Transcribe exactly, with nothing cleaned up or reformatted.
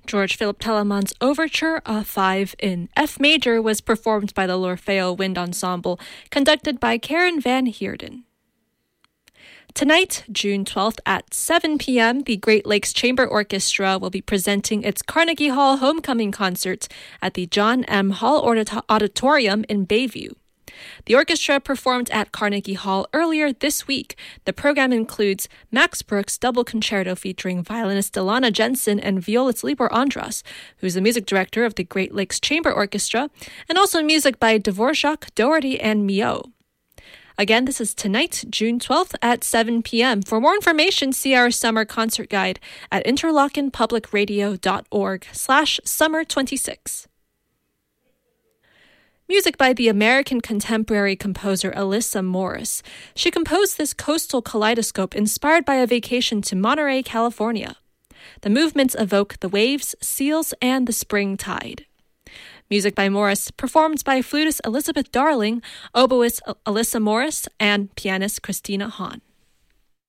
George Philip Telemann's Overture, a five in F major, was performed by the L'Orfeo Wind Ensemble, conducted by Karen Van Heerden. Tonight, June twelfth at seven p.m., the Great Lakes Chamber Orchestra will be presenting its Carnegie Hall Homecoming Concert at the John M. Hall Auditorium in Bayview. The orchestra performed at Carnegie Hall earlier this week. The program includes Max Bruch's double concerto featuring violinist Delana Jensen and violist Libor Andras, who's the music director of the Great Lakes Chamber Orchestra, and also music by Dvorak, Doherty, and Mio. Again, this is tonight, June twelfth at seven p.m. For more information, see our summer concert guide at interlockenpublicradio.org slash summer 26. Music by the American contemporary composer Alyssa Morris. She composed this coastal kaleidoscope inspired by a vacation to Monterey, California. The movements evoke the waves, seals, and the spring tide. Music by Morris, performed by flutist Elizabeth Darling, oboist Alyssa Morris, and pianist Christina Hahn.